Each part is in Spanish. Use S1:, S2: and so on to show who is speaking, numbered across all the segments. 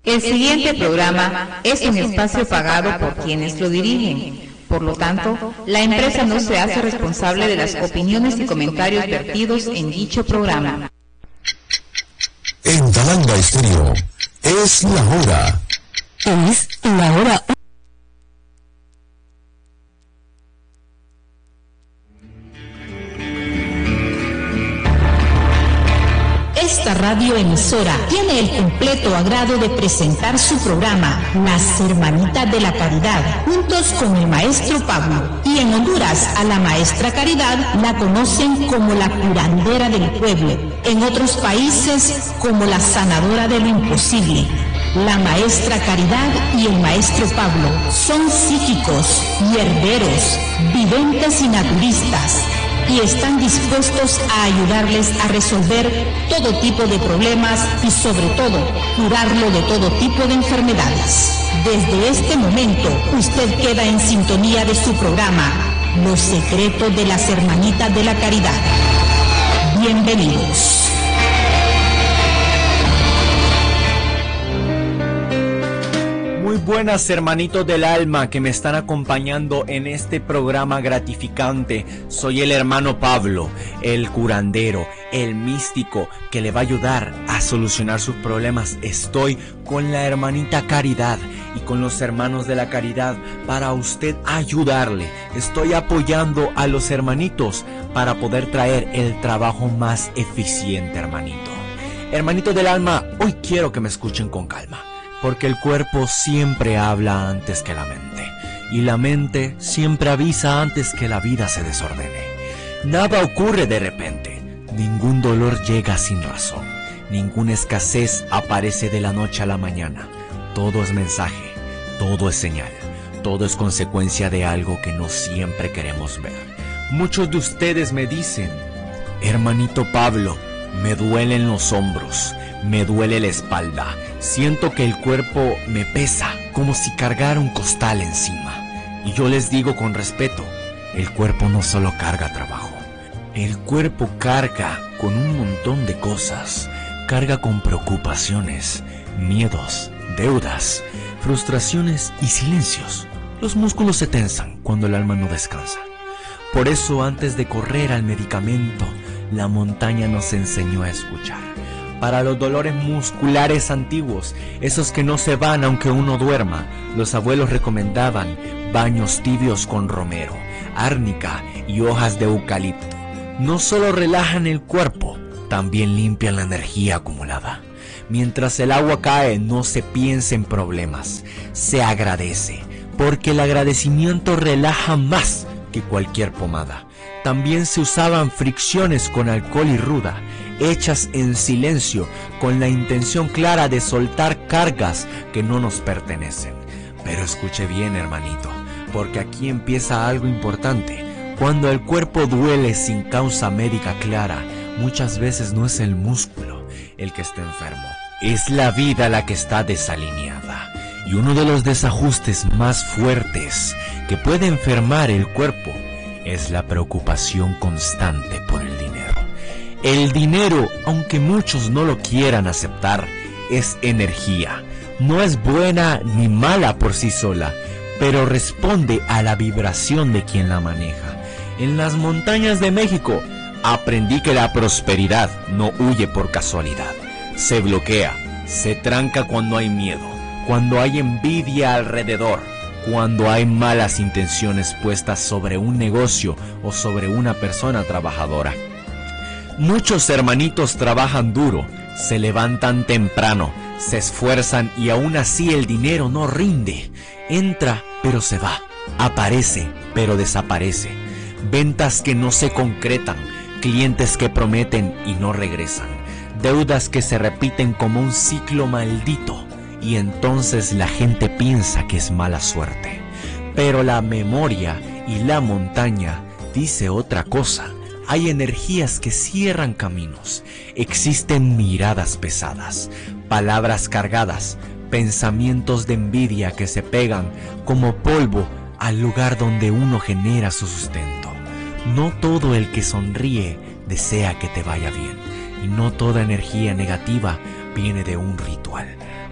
S1: El siguiente programa es un espacio pagado por quienes lo dirigen. Por lo tanto, la empresa no se hace responsable de las opiniones y comentarios vertidos en dicho programa.
S2: En Talanga Estéreo, es la hora.
S3: Es la hora. Esta radioemisora tiene el completo agrado de presentar su programa Las Hermanitas de la Caridad, juntos con el maestro Pablo. Y en Honduras a la maestra Caridad la conocen como la curandera del pueblo, en otros países como la sanadora de lo imposible. La maestra Caridad y el maestro Pablo son psíquicos, hierberos, videntes y naturistas, y están dispuestos a ayudarles a resolver todo tipo de problemas y sobre todo curarlo de todo tipo de enfermedades. Desde este momento usted queda en sintonía de su programa Los Secretos de las Hermanitas de la Caridad. Bienvenidos.
S4: Muy buenas, hermanitos del alma que me están acompañando en este programa gratificante. Soy el hermano Pablo, el curandero, el místico que le va a ayudar a solucionar sus problemas. Estoy con la hermanita Caridad y con los hermanos de la Caridad para usted ayudarle. Estoy apoyando a los hermanitos para poder traer el trabajo más eficiente, hermanito. Hermanitos del alma, hoy quiero que me escuchen con calma, porque el cuerpo siempre habla antes que la mente, y la mente siempre avisa antes que la vida se desordene. Nada ocurre de repente, ningún dolor llega sin razón, ninguna escasez aparece de la noche a la mañana. Todo es mensaje, todo es señal, todo es consecuencia de algo que no siempre queremos ver. Muchos de ustedes me dicen: hermanito Pablo, me duelen los hombros, me duele la espalda, siento que el cuerpo me pesa, como si cargara un costal encima. Y yo les digo con respeto, el cuerpo no solo carga trabajo, el cuerpo carga con un montón de cosas, carga con preocupaciones, miedos, deudas, frustraciones y silencios. Los músculos se tensan cuando el alma no descansa. Por eso, antes de correr al medicamento, la montaña nos enseñó a escuchar. Para los dolores musculares antiguos, esos que no se van aunque uno duerma, los abuelos recomendaban baños tibios con romero, árnica y hojas de eucalipto. No solo relajan el cuerpo, también limpian la energía acumulada. Mientras el agua cae, no se piensa en problemas, se agradece, porque el agradecimiento relaja más que cualquier pomada. También se usaban fricciones con alcohol y ruda, hechas en silencio, con la intención clara de soltar cargas que no nos pertenecen. Pero escuche bien, hermanito, porque aquí empieza algo importante. Cuando el cuerpo duele sin causa médica clara, muchas veces no es el músculo el que está enfermo, es la vida la que está desalineada. Y uno de los desajustes más fuertes que puede enfermar el cuerpo es la preocupación constante por el dinero. El dinero, aunque muchos no lo quieran aceptar, es energía. No es buena ni mala por sí sola, pero responde a la vibración de quien la maneja. En las montañas de México aprendí que la prosperidad no huye por casualidad. Se bloquea, se tranca cuando hay miedo, cuando hay envidia alrededor, cuando hay malas intenciones puestas sobre un negocio o sobre una persona trabajadora. Muchos hermanitos trabajan duro, se levantan temprano, se esfuerzan y aún así el dinero no rinde. Entra pero se va, aparece pero desaparece. Ventas que no se concretan, clientes que prometen y no regresan, deudas que se repiten como un ciclo maldito. Y entonces la gente piensa que es mala suerte. Pero la memoria y la montaña dice otra cosa. Hay energías que cierran caminos, existen miradas pesadas, palabras cargadas, pensamientos de envidia que se pegan como polvo al lugar donde uno genera su sustento. No todo el que sonríe desea que te vaya bien, y no toda energía negativa viene de un ritual.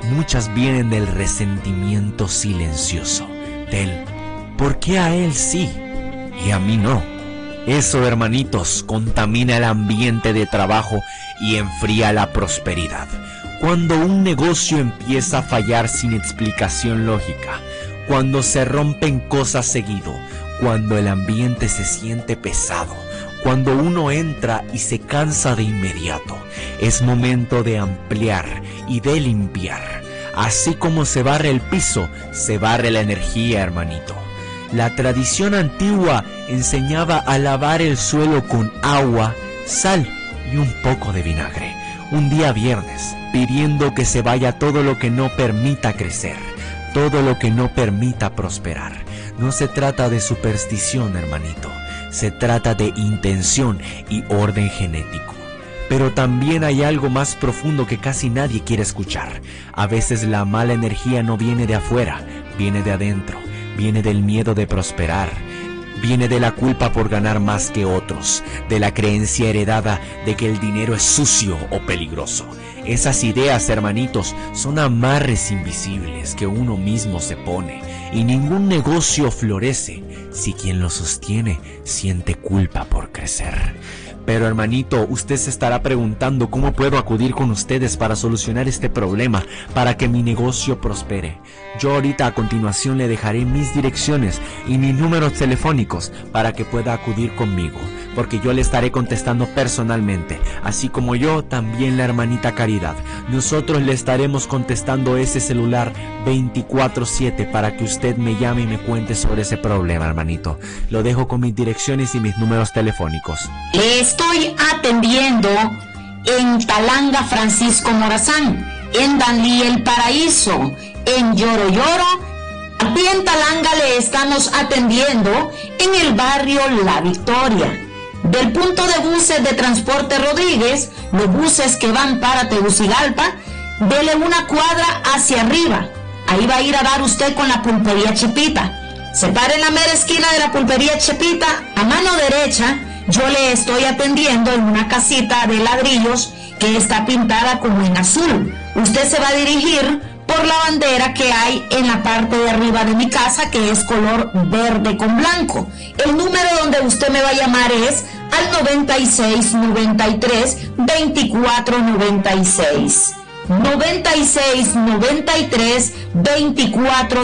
S4: muchas vienen del resentimiento silencioso, del ¿por qué a él sí y a mí no? Eso, hermanitos, contamina el ambiente de trabajo y enfría la prosperidad. Cuando un negocio empieza a fallar sin explicación lógica, cuando se rompen cosas seguido, cuando el ambiente se siente pesado, cuando uno entra y se cansa de inmediato, es momento de ampliar y de limpiar. Así como se barre el piso, se barre la energía, hermanito. La tradición antigua enseñaba a lavar el suelo con agua, sal y un poco de vinagre. Un día viernes, pidiendo que se vaya todo lo que no permita crecer, todo lo que no permita prosperar. No se trata de superstición, hermanito. Se trata de intención y orden genético. Pero también hay algo más profundo que casi nadie quiere escuchar. A veces la mala energía no viene de afuera, viene de adentro. Viene del miedo de prosperar, viene de la culpa por ganar más que otros, de la creencia heredada de que el dinero es sucio o peligroso. Esas ideas, hermanitos, son amarres invisibles que uno mismo se pone, y ningún negocio florece si quien lo sostiene siente culpa por crecer. Pero hermanito, usted se estará preguntando cómo puedo acudir con ustedes para solucionar este problema, para que mi negocio prospere. Yo ahorita a continuación le dejaré mis direcciones y mis números telefónicos para que pueda acudir conmigo, porque yo le estaré contestando personalmente, así como yo también la hermanita Caridad. Nosotros le estaremos contestando ese celular 24/7 para que usted me llame y me cuente sobre ese problema, hermanito. Lo dejo con mis direcciones y mis números telefónicos.
S3: Estoy atendiendo en Talanga Francisco Morazán, en Danlí El Paraíso, en Lloro Lloro. Aquí en Talanga le estamos atendiendo en el barrio La Victoria. Del punto de buses de Transporte Rodríguez, los buses que van para Tegucigalpa, dele una cuadra hacia arriba. Ahí va a ir a dar usted con la pulpería Chepita. Se para en la mera esquina de la pulpería Chepita, a mano derecha. Yo le estoy atendiendo en una casita de ladrillos que está pintada como en azul. Usted se va a dirigir por la bandera que hay en la parte de arriba de mi casa, que es color verde con blanco. El número donde usted me va a llamar es al 96 93 24 96. 96 93 24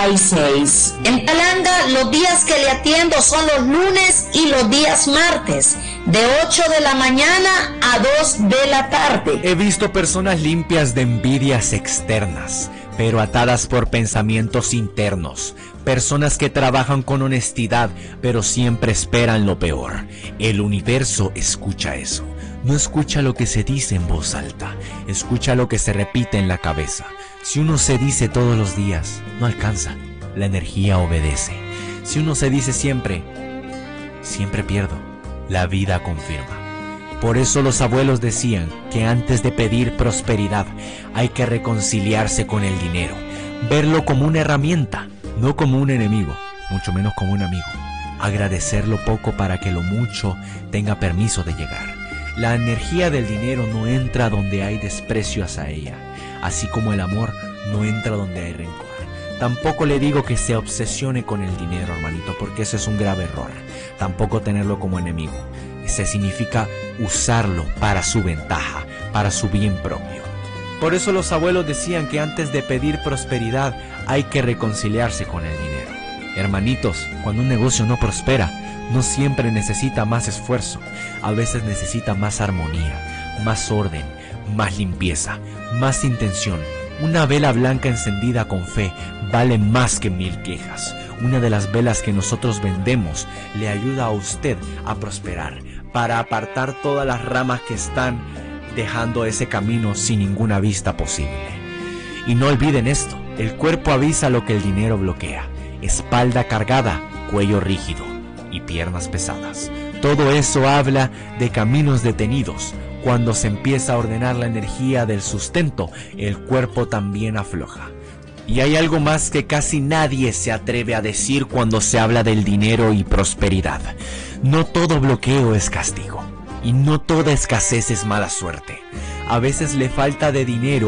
S3: 96. En Talanga los días que le atiendo son los lunes y los días martes, de 8 de la mañana a 2 de la tarde.
S4: He visto personas limpias de envidias externas, pero atadas por pensamientos internos. Personas que trabajan con honestidad, pero siempre esperan lo peor. El universo escucha eso. No escucha lo que se dice en voz alta, escucha lo que se repite en la cabeza. Si uno se dice todos los días, no alcanza, la energía obedece. Si uno se dice siempre, siempre pierdo, la vida confirma. Por eso los abuelos decían que antes de pedir prosperidad hay que reconciliarse con el dinero, verlo como una herramienta, no como un enemigo, mucho menos como un amigo. Agradecer lo poco para que lo mucho tenga permiso de llegar. La energía del dinero no entra donde hay desprecio hacia ella, así como el amor no entra donde hay rencor. Tampoco le digo que se obsesione con el dinero, hermanito, porque eso es un grave error. Tampoco tenerlo como enemigo. Se significa usarlo para su ventaja, para su bien propio. Por eso los abuelos decían que antes de pedir prosperidad hay que reconciliarse con el dinero. Hermanitos, cuando un negocio no prospera, no siempre necesita más esfuerzo, a veces necesita más armonía, más orden, más limpieza, más intención. Una vela blanca encendida con fe vale más que 1000 quejas. Una de las velas que nosotros vendemos le ayuda a usted a prosperar, para apartar todas las ramas que están dejando ese camino sin ninguna vista posible. Y no olviden esto, el cuerpo avisa lo que el dinero bloquea: espalda cargada, cuello rígido y piernas pesadas. Todo eso habla de caminos detenidos. Cuando se empieza a ordenar la energía del sustento, el cuerpo también afloja. Y hay algo más que casi nadie se atreve a decir cuando se habla del dinero y prosperidad. No todo bloqueo es castigo, y no toda escasez es mala suerte. A veces la falta de dinero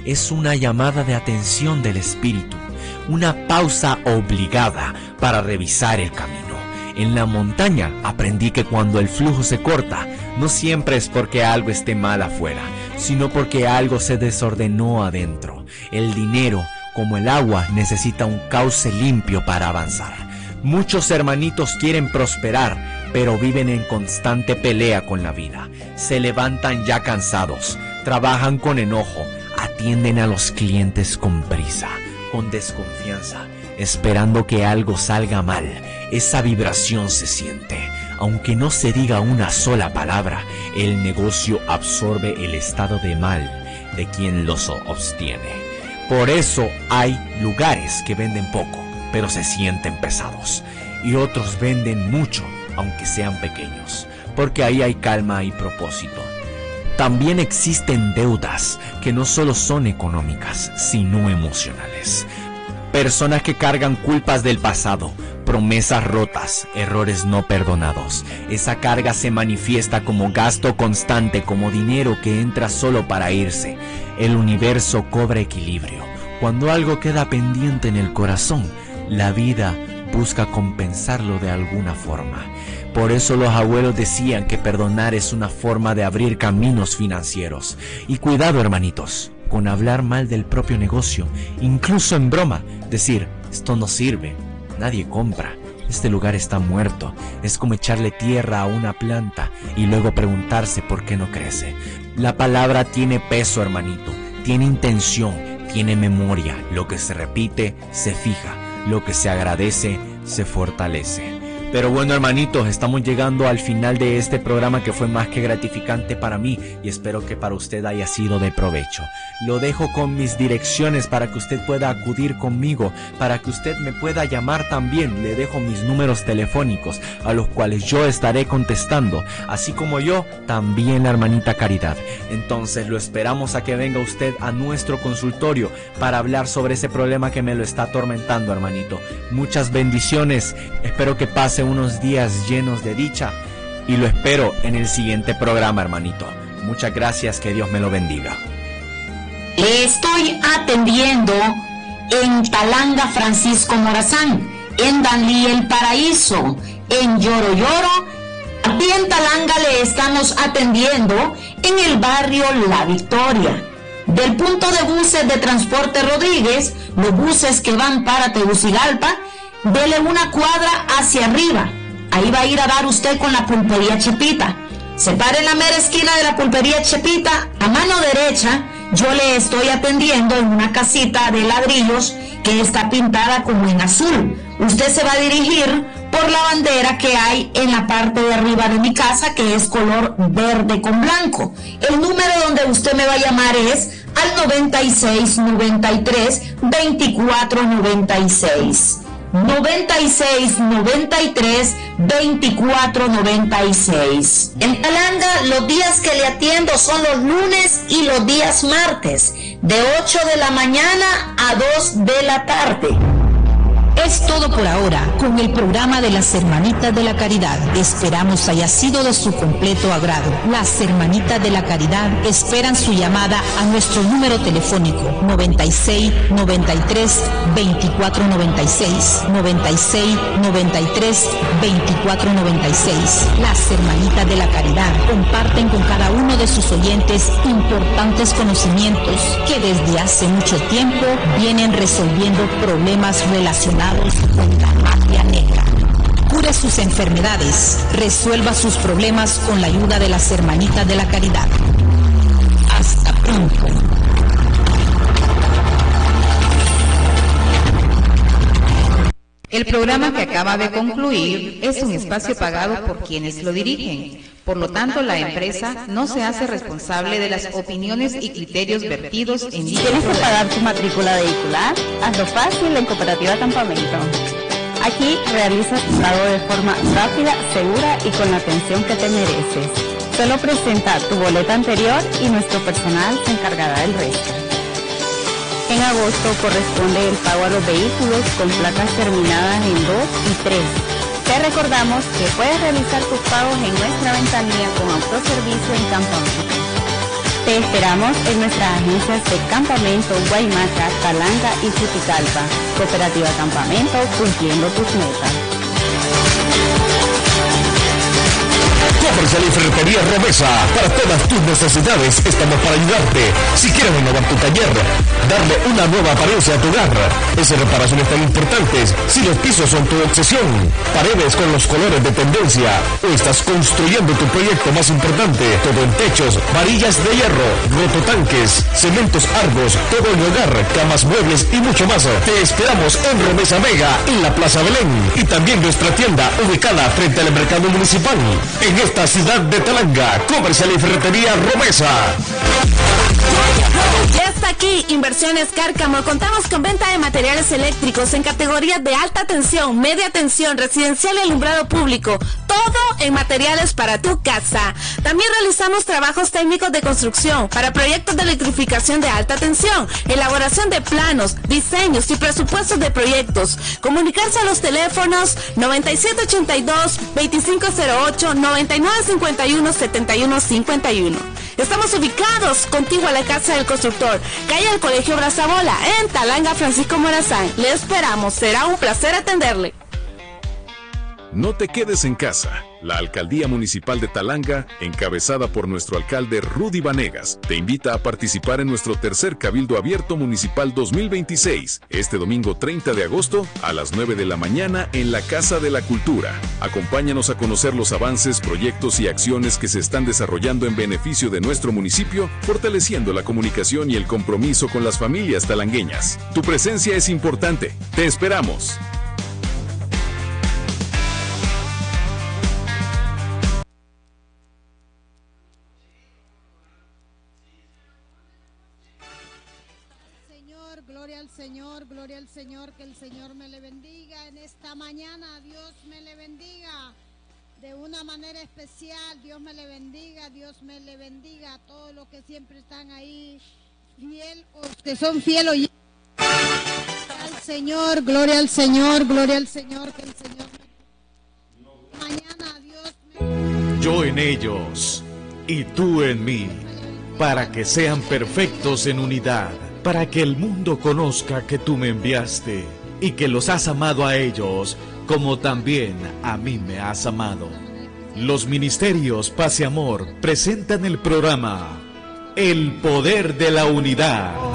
S4: es una llamada de atención del espíritu, una pausa obligada para revisar el camino. En la montaña aprendí que cuando el flujo se corta, no siempre es porque algo esté mal afuera, sino porque algo se desordenó adentro. El dinero, como el agua, necesita un cauce limpio para avanzar. Muchos hermanitos quieren prosperar, pero viven en constante pelea con la vida. Se levantan ya cansados, trabajan con enojo, atienden a los clientes con prisa, con desconfianza, esperando que algo salga mal. Esa vibración se siente. Aunque no se diga una sola palabra, el negocio absorbe el estado de mal de quien los obtiene. Por eso hay lugares que venden poco, pero se sienten pesados, y otros venden mucho, aunque sean pequeños, porque ahí hay calma y propósito. También existen deudas que no solo son económicas, sino emocionales. Personas que cargan culpas del pasado, promesas rotas, errores no perdonados. Esa carga se manifiesta como gasto constante, como dinero que entra solo para irse. El universo cobra equilibrio. Cuando algo queda pendiente en el corazón, la vida busca compensarlo de alguna forma. Por eso los abuelos decían que perdonar es una forma de abrir caminos financieros. Y cuidado, hermanitos, con hablar mal del propio negocio, incluso en broma, decir, esto no sirve, nadie compra, este lugar está muerto. Es como echarle tierra a una planta y luego preguntarse por qué no crece. La palabra tiene peso, hermanito, tiene intención, tiene memoria. Lo que se repite, se fija. Lo que se agradece, se fortalece. Pero bueno, hermanitos, estamos llegando al final de este programa que fue más que gratificante para mí y espero que para usted haya sido de provecho. Lo dejo con mis direcciones para que usted pueda acudir conmigo, para que usted me pueda llamar también. Le dejo mis números telefónicos a los cuales yo estaré contestando, así como yo, también la hermanita Caridad. Entonces lo esperamos a que venga usted a nuestro consultorio para hablar sobre ese problema que me lo está atormentando, hermanito. Muchas bendiciones, espero que pase unos días llenos de dicha y lo espero en el siguiente programa, hermanito. Muchas gracias, que Dios me lo bendiga.
S3: Le estoy atendiendo en Talanga Francisco Morazán, en Danlí El Paraíso, en Lloro Lloro. Aquí en Talanga le estamos atendiendo en el barrio La Victoria. Del punto de buses de Transporte Rodríguez, los buses que van para Tegucigalpa, dele una cuadra hacia arriba. Ahí va a ir a dar usted con la pulpería Chepita. Se para en la mera esquina de la pulpería Chepita, a mano derecha. Yo le estoy atendiendo en una casita de ladrillos que está pintada como en azul. Usted se va a dirigir por la bandera que hay en la parte de arriba de mi casa, que es color verde con blanco. El número donde usted me va a llamar es al 96 93 24 96. 96 93 24 96. En Talanga los días que le atiendo son los lunes y los días martes, de 8 de la mañana a 2 de la tarde. Es todo por ahora con el programa de las Hermanitas de la Caridad. Esperamos haya sido de su completo agrado. Las Hermanitas de la Caridad esperan su llamada a nuestro número telefónico 96 93 24 96. 96 93 24 96. Las Hermanitas de la Caridad comparten con cada uno de sus oyentes importantes conocimientos que desde hace mucho tiempo vienen resolviendo problemas relacionados con la magia negra. Cure sus enfermedades, resuelva sus problemas con la ayuda de las Hermanitas de la Caridad. Hasta pronto.
S1: El programa que acaba de concluir es un espacio pagado por quienes lo dirigen. Por lo tanto, la empresa no se hace responsable de las opiniones y criterios vertidos en dicho programa.
S5: ¿Tienes que pagar tu matrícula vehicular? Hazlo fácil en Cooperativa Campamento. Aquí realizas tu pago de forma rápida, segura y con la atención que te mereces. Solo presenta tu boleta anterior y nuestro personal se encargará del resto. En agosto corresponde el pago a los vehículos con placas terminadas en 2 y 3. Te recordamos que puedes realizar tus pagos en nuestra ventanilla con autoservicio en Campamento. Te esperamos en nuestras agencias de Campamento, Guaymaca, Talanga y Juticalpa. Cooperativa Campamento, cumpliendo tus metas.
S2: Comercial y Ferretería Romesa. Para todas tus necesidades estamos para ayudarte. Si quieres renovar tu taller, darle una nueva apariencia a tu hogar, esas reparaciones tan importantes, si los pisos son tu obsesión, paredes con los colores de tendencia, o estás construyendo tu proyecto más importante, todo en techos, varillas de hierro, rototanques, cementos Argos, todo en hogar, camas, muebles y mucho más. Te esperamos en Romesa Mega, en la Plaza Belén, y también nuestra tienda ubicada frente al mercado municipal. En esta ciudad de Talanga, Comercial y Ferretería Romesa.
S6: Ya está aquí Inversiones Cárcamo. Contamos con venta de materiales eléctricos en categorías de alta tensión, media tensión, residencial y alumbrado público. Todo en materiales para tu casa. También realizamos trabajos técnicos de construcción para proyectos de electrificación de alta tensión, elaboración de planos, diseños y presupuestos de proyectos. Comunicarse a los teléfonos 9782-2508, 9951-7151. Estamos ubicados contigo a la Casa del Constructor, calle del Colegio Brazabola, en Talanga, Francisco Morazán. Le esperamos, será un placer atenderle.
S7: No te quedes en casa. La Alcaldía Municipal de Talanga, encabezada por nuestro alcalde Rudy Vanegas, te invita a participar en nuestro tercer Cabildo Abierto Municipal 2026, este domingo 30 de agosto a las 9 de la mañana en la Casa de la Cultura. Acompáñanos a conocer los avances, proyectos y acciones que se están desarrollando en beneficio de nuestro municipio, fortaleciendo la comunicación y el compromiso con las familias talangueñas. Tu presencia es importante. Te esperamos.
S8: Gloria al Señor, que el Señor me le bendiga en esta mañana, Dios me le bendiga de una manera especial, Dios me le bendiga a todos los que siempre están ahí, fiel, o que son fieles oyentes al Señor, gloria al Señor, que el Señor mañana, Dios me...
S9: Yo en ellos y tú en mí, para que sean perfectos en unidad, para que el mundo conozca que tú me enviaste y que los has amado a ellos como también a mí me has amado. Los ministerios Paz y Amor presentan el programa El Poder de la Unidad.